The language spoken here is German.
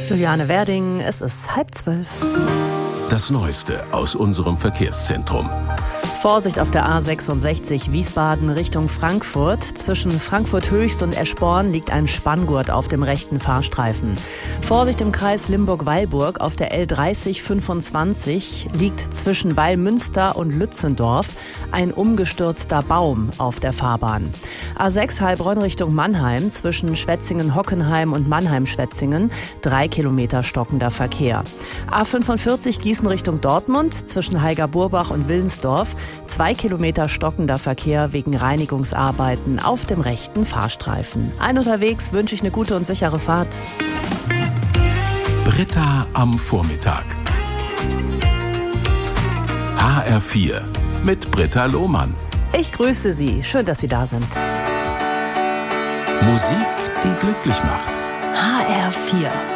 Juliane Werding, es ist 11:30. Das Neueste aus unserem Verkehrszentrum. Vorsicht auf der A66 Wiesbaden Richtung Frankfurt. Zwischen Frankfurt Höchst und Eschborn liegt ein Spanngurt auf dem rechten Fahrstreifen. Vorsicht im Kreis Limburg-Weilburg auf der L3025 liegt zwischen Weilmünster und Lützendorf ein umgestürzter Baum auf der Fahrbahn. A6 Heilbronn Richtung Mannheim zwischen Schwetzingen-Hockenheim und Mannheim-Schwetzingen 3 Kilometer stockender Verkehr. A45 Gießen Richtung Dortmund zwischen Heiger-Burbach und Willensdorf 2 Kilometer stockender Verkehr wegen Reinigungsarbeiten auf dem rechten Fahrstreifen. Allen unterwegs wünsche ich eine gute und sichere Fahrt. Britta am Vormittag. HR4 mit Britta Lohmann. Ich grüße Sie. Schön, dass Sie da sind. Musik, die glücklich macht. HR4.